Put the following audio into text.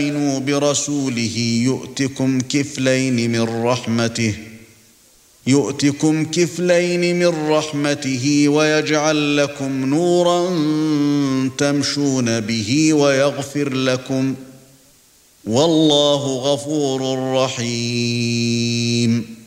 آمنوا برسوله يؤتكم كفلين من رحمته ويجعل لكم نورا تمشون به ويغفر لكم والله غفور رحيم